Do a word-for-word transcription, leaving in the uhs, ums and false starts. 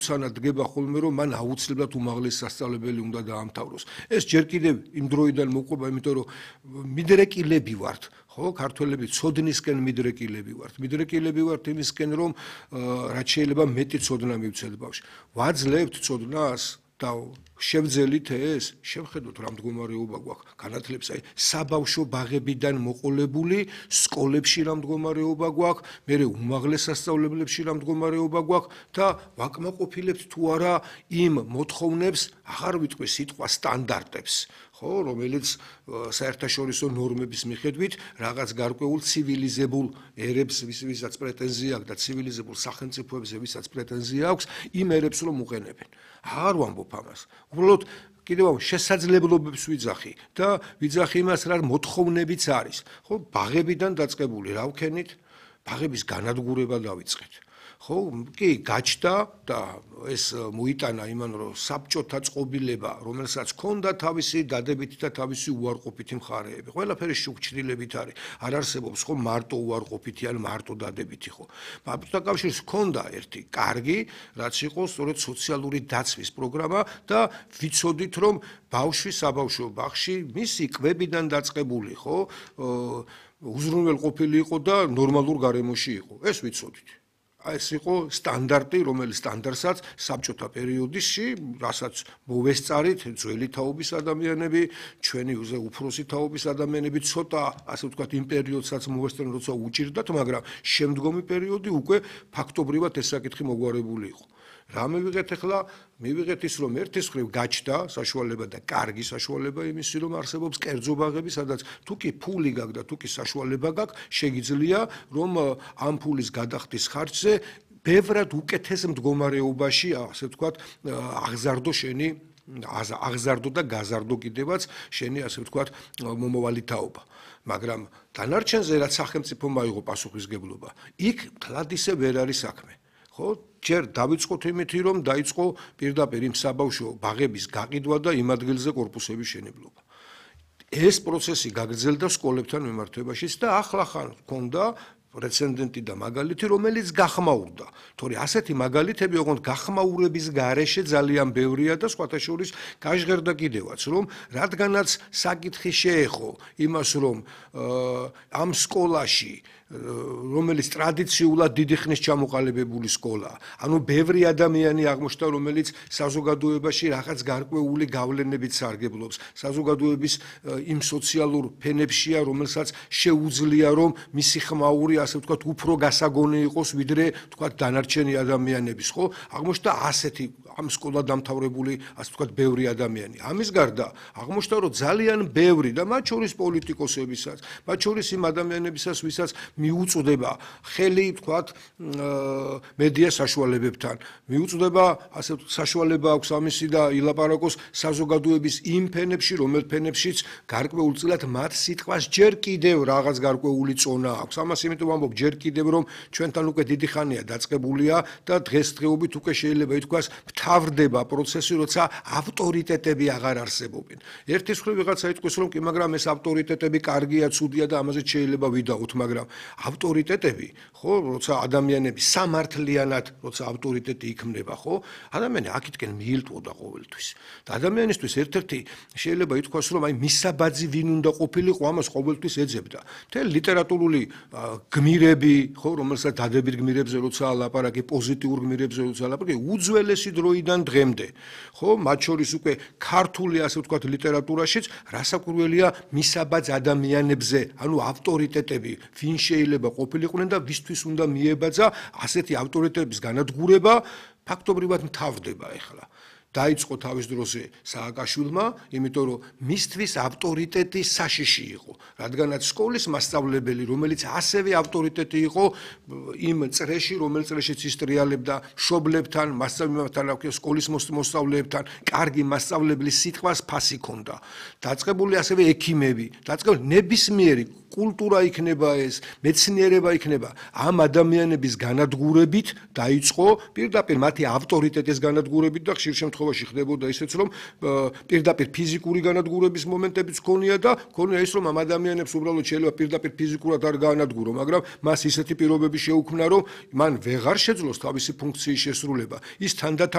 სანად დგება ხოლმე რომ მან აუცილებლად უმაღლესი სასწავლებელი უნდა დაამთავროს. ეს ჯერ კიდევ იმ დროიდან მოყვება, იმიტომ რომ მიდრეკილები ვართ, ხო, ქართველები ცოდნისკენ მიდრეკილები ვართ. მიდრეკილები ვართ იმისკენ, რომ რაც შეიძლება მეტი ცოდნა მივცეთ ბავშვი. ვაძლევთ ცოდნას და შევძელით ეს, შევხედოთ რა მდგომარეობა გვაქვს. განათლებს აი საბავშვო ბაღებიდან მოყოლებული სკოლებში რა მდგომარეობა გვაქვს, მერე უმაღლეს სასწავლებლებში რა მდგომარეობა გვაქვს და ვაკმაყოფილებთ თუ არა იმ მოთხოვნებს, აღარ ვიტყვი სიტყვა სტანდარტებს. ხო, რომელიც საერთაშორისო ნორმების მიხედვით რაღაც გარკვეულ ცივილიზებულ ერებს, ვისაც პრეტენზია აქვს და ცივილიზებულ სახელმწიფოებზე, ვისაც პრეტენზია აქვს, იმ ერებს რომ უყენებენ. აღარ ვამბობ ამას. უბრალოდ კიდევ შესაძლებლობებს ვიძახი და ვიძახი იმას, რა მოთხოვნებიც არის. ხო, ბაღებიდან დაწყებული რა ვქენით? ბაღების განადგურება დავიწყეთ. ხო, კი, გაჩნდა და ეს მოიტანა იმან, რომ საბჭოთა წყობილება, რომელსაც ჰქონდა თავისი დადებითი და თავისი უარყოფითი მხარეები. ყველაფერი შუქჩრილებით არის. არ არსებობს ხო მარტო უარყოფითი ან მარტო დადებითი ხო. საბჭოთა კავშირს ჰქონდა ერთი კარგი, რაც იყო სწორედ სოციალური დაცვის პროგრამა და ვიცოდით, რომ ბავშვი საბავშვო ბაღში მისი კვებიდან დაწყებული ხო, უზრუნველყოფილი იყო და ნორმალურ გარემოში იყო. ეს ვიცოდით. ეს იყო სტანდარტი, რომელიც სტანდარტსაც საბჭოთა პერიოდში, რასაც მოვესწარით ძველი თაობის ადამიანები, ჩვენი უფროსი თაობის ადამიანები, ცოტა ასე ვთქვათ იმ პერიოდსაც მოვესწრენ, როცა უჭირდათ, მაგრამ შემდგომი პერიოდი უკვე ფაქტობრივად ეს საკითხი მოგვარებული იყო. რა მივიღეთ ახლა? მივიღეთ ის, რომ ერთის მხრივ გაჩნდა საშუალება და კარგი საშუალება იმისი, რომ არსებობს კერძო ბაღები, სადაც თუ კი ფული გაქვს და თუ კი საშუალება გაქვს, შეგიძლია, რომ ამ ფულის გადახდის ხარჯზე ბევრად უკეთეს მდგომარეობაში, ასე ვთქვათ, აღზარდო შენი აღზარდო და გაზარდო კიდევაც შენი, ასე ვთქვათ, მომავალი თაობა. მაგრამ დანარჩენზე რაც სახელმწიფომ აიღო პასუხისგებლობა, იქ თლად ისე ვერ არის საქმე. ხო, ჯერ დავიწყოთ იმითი, რომ დაიწყო პირდაპირ იმ საბავშვო ბაღების გაყიდვა და იმ ადგილზე კორპუსების შენებლობა. ეს პროცესი გაგრძელდა სკოლებთან მიმართებაშიც და ახლახან ჰქონდა პრეცედენტი და მაგალითი, რომელიც გახმაურდა. თორე ასეთი მაგალითები, ოღონდ გახმაურების გარეშე ძალიან ბევრია და სხვათა შორის გაჟღერდა კიდევაც, რომ რადგანაც საკითხი შეეხო იმას, რომ ამ სკოლაში რომელიც ტრადიციულად დიდი ხნის ჩამოყალიბებული სკოლა. ანუ ბევრი ადამიანი აღმოჩნდა, რომელიც საზოგადოებაში რაღაც გარკვეული გავლენებით სარგებლობს. საზოგადოების იმ სოციალურ ფენებშია, რომელსაც შეუძლია, რომ მისი ხმაური, ასე ვთქვათ, უფრო გასაგონი იყოს, ვიდრე ვთქვათ, დანარჩენი ადამიანების, ხო? აღმოჩნდა ასეთი ამ სკოლა დამთავრებული, ასე ვთქვათ, ბევრი ადამიანი. ამის გარდა აღმოჩნდა, რომ ძალიან ბევრი და მათ შორის პოლიტიკოსებისაც, მათ შორის იმ ადამიანებისაც, ვისაც მიუწვდება ხელი, ვთქვათ, მედია საშუალებებთან. მიუწვდება, ასე საშუალება აქვს ამისი და ილაპარაკოს საზოგადოების იმ ფენებში, რომელ ფენებშიც გარკვეულწილად მათ სიტყვას ჯერ კიდევ რაღაც გარკვეული წონა აქვს. ამას იმიტომ ვამბობ, ჯერ კიდევ რომ ჩვენთან უკვე დიდი ხანია დაწყებულია და დღესდღეობით უკვე შეიძლება ითქვას მთავრდება პროცესი, როცა ავტორიტეტები აღარ არსებობენ. ერთის მხრივ ვიღაცა იტყვის, რომ კი, მაგრამ ეს ავტორიტეტები კარგია, ცუდია და ამაზე შეიძლება ვიდაოთ, მაგრამ ავტორიტეტები, ხო, როცა ადამიანები სამართლიანად, როცა ავტორიტეტი იქმნება, ხო, ადამიანი აქეთკენ მიილტვოდა ყოველთვის. და ადამიანისთვის ერთ-ერთი შეიძლება ითქვას, რომ აი მისაბაძი ვინ უნდა ყოფილიყო, ამას ყოველთვის ეძებდა. მთელი ლიტერატურული გმირები, ხო, რომელსაც დადებით გმირებზე როცა ლაპარაკი, პოზიტიურ გმირებზე როცა ლაპარაკი, უძველესი დროიდან დღემდე, ხო, მათ შორის უკვე ქართული, ასე ვთქვათ, ლიტერატურაშიც რასაკვირველია მისაბაძ ადამიანებზე, ანუ ავტორიტეტები, ვინ შეიძლება ყოფილიყვნენ და ვისთვის უნდა მიებაძა ასეთი ავტორიტეტების განადგურება, ფაქტობრივად მთავრდება ახლა. დაიწყო თავის დროზე სააკაშვილმა, იმიტომ რომ მისთვის ავტორიტეტი საშიში იყო. რადგანაც სკოლის მასწავლებელი, რომელიც ასევე ავტორიტეტი იყო იმ წრეში, რომელ წრეშიც ის ტრიალებდა მშობლებთან, მასწავლებლებთან, სკოლის მოსწავლეებთან, კარგი მასწავლებლის სიტყვას ფასი ჰქონდა. დაწყებული ასევე ექიმები, დაწყებული ნებისმიერი კულტურა იქნება ეს, მეცნიერება იქნება. ამ ადამიანების განადგურებით დაიწყო პირდაპირ მათი ავტორიტეტის განადგურებით და ხშირ შემთხვევაში ხდებოდა ისეც, რომ პირდაპირ ფიზიკური განადგურების მომენტებიც ჰქონია და ჰქონია ის, რომ ამ ადამიანებს უბრალოდ შეიძლება პირდაპირ ფიზიკურად არ გაანადგურო, მაგრამ მას ისეთი პირობები შეუქმნა, რომ მან ვეღარ შეძლოს თავისი ფუნქციის შესრულება. ის თანდათან